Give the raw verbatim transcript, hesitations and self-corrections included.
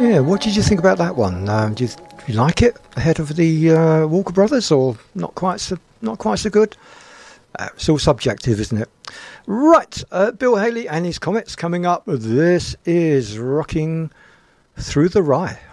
Yeah, what did you think about that one? Um, do, you, do you like it ahead of the uh, Walker Brothers, or not quite so not quite so good? Uh, it's all subjective, isn't it? Right, uh, Bill Haley and his Comets coming up. This is Rocking Through the Rye.